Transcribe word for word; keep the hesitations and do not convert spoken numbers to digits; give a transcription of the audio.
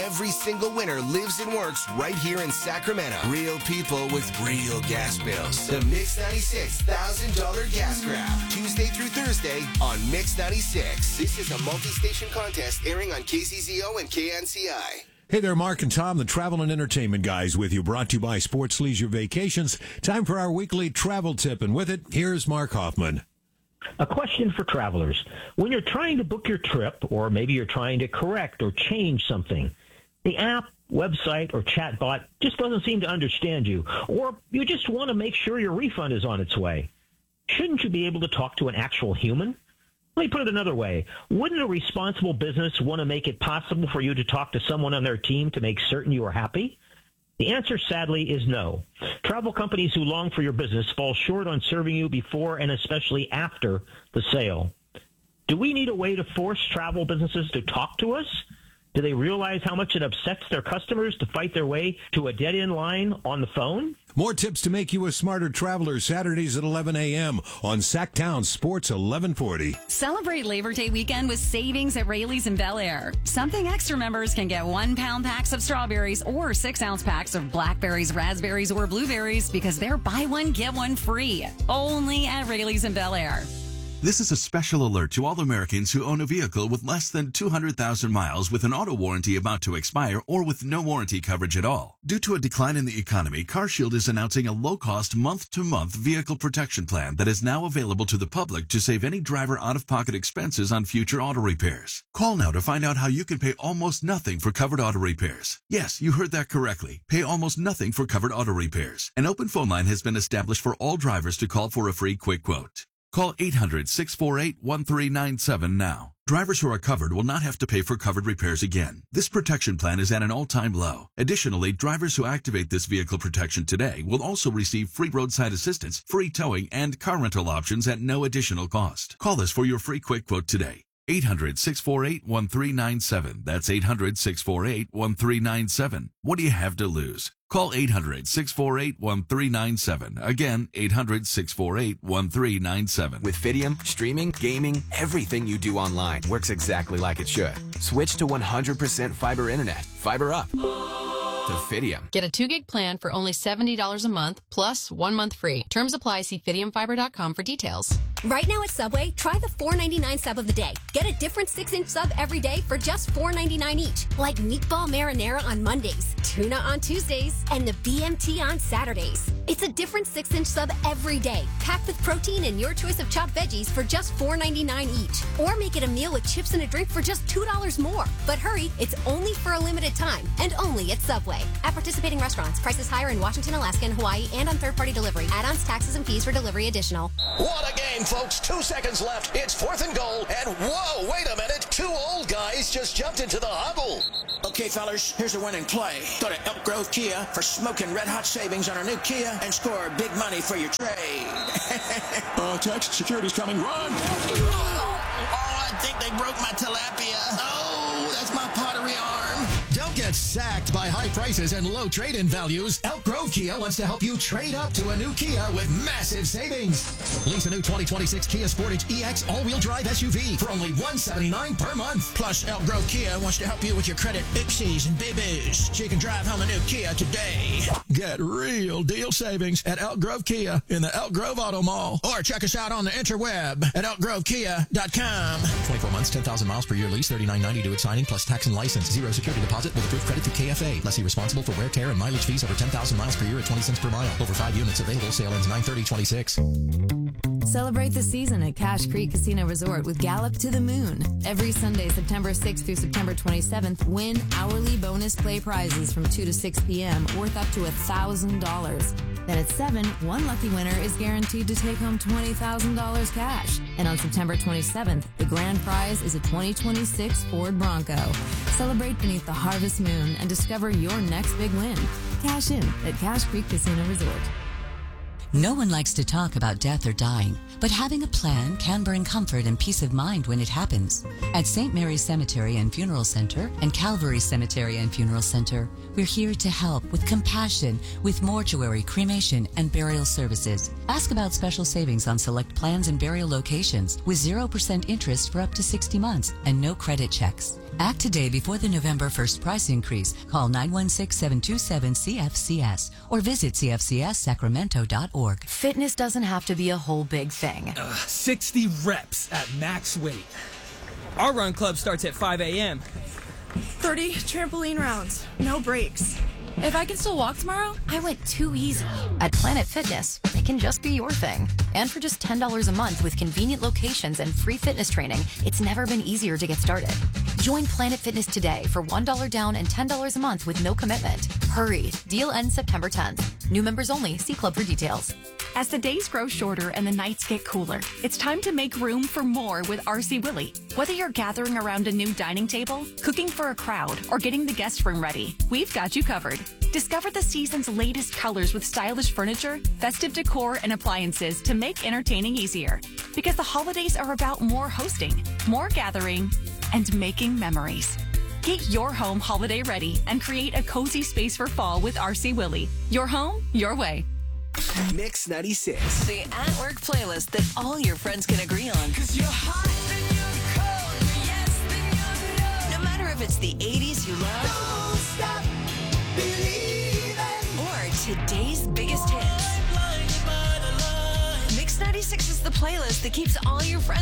every single winner lives and works right here in Sacramento. Real people with real gas bills. The Mix ninety-six one thousand dollars Gas Grab. Tuesday through Thursday on Mix ninety-six. This is a multi-station contest airing on K C Z O and K N C I. Hey there, Mark and Tom, the travel and entertainment guys with you, brought to you by Sports Leisure Vacations. Time for our weekly travel tip, and with it, here's Mark Hoffman. A question for travelers. When you're trying to book your trip, or maybe you're trying to correct or change something, the app, website, or chatbot just doesn't seem to understand you, or you just want to make sure your refund is on its way. Shouldn't you be able to talk to an actual human? Let me put it another way. Wouldn't a responsible business want to make it possible for you to talk to someone on their team to make certain you are happy? The answer, sadly, is no. Travel companies who long for your business fall short on serving you before and especially after the sale. Do we need a way to force travel businesses to talk to us? Do they realize how much it upsets their customers to fight their way to a dead-end line on the phone? More tips to make you a smarter traveler, Saturdays at eleven a.m. on Sacktown Sports eleven forty. Celebrate Labor Day weekend with savings at Rayleigh's in Bel Air. Something Extra members can get one-pound packs of strawberries or six-ounce packs of blackberries, raspberries, or blueberries because they're buy one, get one free. Only at Rayleigh's in Bel Air. This is a special alert to all Americans who own a vehicle with less than two hundred thousand miles with an auto warranty about to expire or with no warranty coverage at all. Due to a decline in the economy, CarShield is announcing a low-cost month-to-month vehicle protection plan that is now available to the public to save any driver out-of-pocket expenses on future auto repairs. Call now to find out how you can pay almost nothing for covered auto repairs. Yes, you heard that correctly. Pay almost nothing for covered auto repairs. An open phone line has been established for all drivers to call for a free quick quote. Call eight hundred, six four eight, one three nine seven now. Drivers who are covered will not have to pay for covered repairs again. This protection plan is at an all-time low. Additionally, drivers who activate this vehicle protection today will also receive free roadside assistance, free towing, and car rental options at no additional cost. Call us for your free quick quote today. eight hundred, six four eight, one three nine seven. That's eight hundred, six four eight, one three nine seven. What do you have to lose? Call eight hundred, six four eight, one three nine seven. Again, eight hundred, six four eight, one three nine seven. With Fidium, streaming, gaming, everything you do online works exactly like it should. Switch to one hundred percent fiber internet. Fiber up. To Fidium. Get a two gig plan for only seventy dollars a month, plus one month free. Terms apply. See fidium fiber dot com for details. Right now at Subway, try the four ninety-nine sub of the day. Get a different six inch sub every day for just four ninety-nine each. Like meatball marinara on Mondays, tuna on Tuesdays, and the B M T on Saturdays. It's a different six inch sub every day, packed with protein and your choice of chopped veggies for just four ninety-nine each. Or make it a meal with chips and a drink for just two dollars more. But hurry, it's only for a limited time, and only at Subway. At participating restaurants, prices higher in Washington, Alaska, and Hawaii, and on third-party delivery. Add-ons, taxes, and fees for delivery additional. What a game, folks. Two seconds left. It's fourth and goal. And whoa, wait a minute. Two old guys just jumped into the huddle. Okay, fellas, here's a winning play. Go to Elk Grove Kia for smoking red-hot savings on our new Kia and score big money for your trade. uh, text, security's coming. Run! Oh, I think they broke my tilapia. Oh, that's my pottery arm. Don't get sacked by high prices and low trade-in values. Elk Grove Kia wants to help you trade up to a new Kia with massive savings. Lease a new twenty twenty-six Kia Sportage E X all-wheel drive S U V for only one hundred seventy-nine dollars per month. Plus, Elk Grove Kia wants to help you with your credit oopsies and boo-boos so you can drive home a new Kia today. Get real deal savings at Elk Grove Kia in the Elk Grove Auto Mall. Or check us out on the interweb at elk grove kia dot com. twenty-four months, ten thousand miles per year lease, thirty-nine ninety due at signing plus tax and license. Zero security deposit with approved credit through K F A. Lessee responsible for wear, tear, and mileage fees over ten thousand miles per year at twenty cents per mile. Over five units available. Sale ends nine thirty twenty-six. Celebrate the season at Cache Creek Casino Resort with Gallop to the Moon. Every Sunday, September sixth through September twenty-seventh, win hourly bonus play prizes from two to six p.m. worth up to one thousand dollars. Then at seven, one lucky winner is guaranteed to take home twenty thousand dollars cash. And on September twenty-seventh, the grand prize is a twenty twenty-six Ford Bronco. Celebrate beneath the harvest moon and discover your next big win. Cash in at Cache Creek Casino Resort. No one likes to talk about death or dying, but having a plan can bring comfort and peace of mind when it happens. At Saint Mary's Cemetery and Funeral Center and Calvary Cemetery and Funeral Center, we're here to help with compassion with mortuary, cremation, and burial services. Ask about special savings on select plans and burial locations with zero percent interest for up to sixty months and no credit checks. Act today before the November first price increase. Call nine one six, seven two seven, C F C S or visit c f c s sacramento dot org. Fitness doesn't have to be a whole big thing. Uh, sixty reps at max weight. Our run club starts at five a.m. thirty trampoline rounds, no breaks. If I can still walk tomorrow, I went too easy. At Planet Fitness, it can just be your thing. And for just ten dollars a month with convenient locations and free fitness training, it's never been easier to get started. Join Planet Fitness today for one dollar down and ten dollars a month with no commitment. Hurry. Deal ends September tenth. New members only. See club for details. As the days grow shorter and the nights get cooler, it's time to make room for more with R C Willey. Whether you're gathering around a new dining table, cooking for a crowd, or getting the guest room ready, we've got you covered. Discover the season's latest colors with stylish furniture, festive decor, and appliances to make entertaining easier. Because the holidays are about more hosting, more gathering, and making memories. Get your home holiday ready and create a cozy space for fall with R C Willey. Your home, your way. Mix ninety-six. The at work playlist that all your friends can agree on. Cause you're hot, then you're cold, yes, then you know. No matter if it's the eighties you love, don't stop believing, or today's biggest hits. Mix ninety-six is the playlist that keeps all your friends